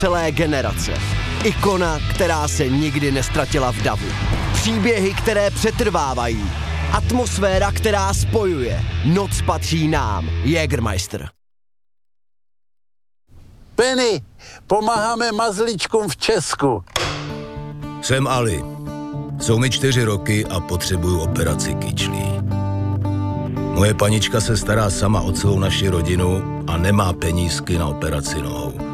celé generace. Ikona, která se nikdy nestratila v davu. Příběhy, které přetrvávají. Atmosféra, která spojuje. Noc patří nám. Jägermeister. Penny, pomáháme mazlíčkům v Česku. Jsem Ali. Jsou mi 4 roky a potřebuju operaci kyčlí. Moje panička se stará sama o celou naši rodinu a nemá penízky na operaci nohou.